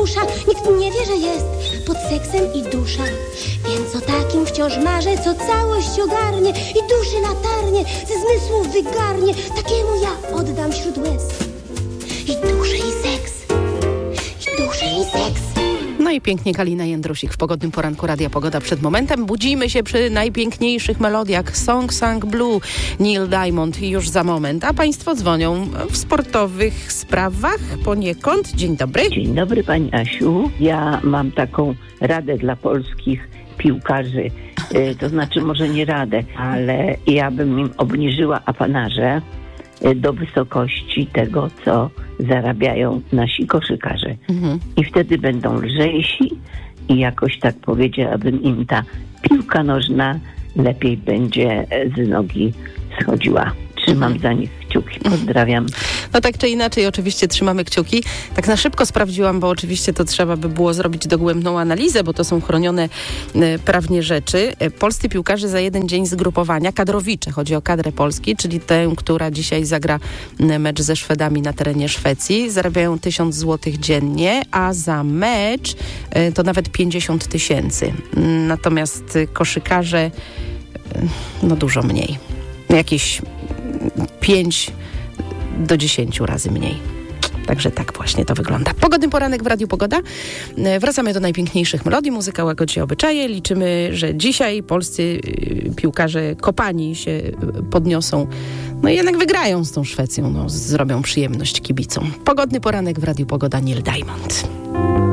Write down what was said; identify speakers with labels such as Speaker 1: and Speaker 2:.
Speaker 1: susza. Nikt nie wie, że jest pod seksem i dusza. Więc o takim wciąż marzę, co całość ogarnie i duszy latarnie, ze zmysłów wygarnie. Takiemu ja oddam wśród łez i duszę, i seks, i duszę, i seks.
Speaker 2: No i pięknie Kalina Jędrusik w pogodnym poranku Radia Pogoda przed momentem. Budzimy się przy najpiękniejszych melodiach. Song Sang Blue, Neil Diamond już za moment. A Państwo dzwonią w sportowych sprawach poniekąd. Dzień dobry.
Speaker 3: Dzień dobry Pani Asiu. Ja mam taką radę dla polskich piłkarzy. To znaczy może nie radę, ale ja bym im obniżyła apanaże do wysokości tego, co zarabiają nasi koszykarze. I wtedy będą lżejsi i jakoś tak powiedziałabym im, ta piłka nożna lepiej będzie z nogi schodziła. Trzymam za nich kciuki. Pozdrawiam.
Speaker 2: No tak czy inaczej oczywiście trzymamy kciuki. Tak na szybko sprawdziłam, bo oczywiście to trzeba by było zrobić dogłębną analizę, bo to są chronione prawnie rzeczy. Polscy piłkarze za jeden dzień zgrupowania, kadrowicze, chodzi o kadrę Polski, czyli tę, która dzisiaj zagra mecz ze Szwedami na terenie Szwecji, zarabiają 1000 zł dziennie, a za mecz to nawet 50 000. Natomiast koszykarze no dużo mniej. Jakieś 5 do 10 razy mniej. Także tak właśnie to wygląda. Pogodny poranek w Radiu Pogoda. Wracamy do najpiękniejszych melodii. Muzyka łagodzi obyczaje. Liczymy, że dzisiaj polscy piłkarze kopani się podniosą. No i jednak wygrają z tą Szwecją. No, zrobią przyjemność kibicom. Pogodny poranek w Radiu Pogoda, Neil Diamond.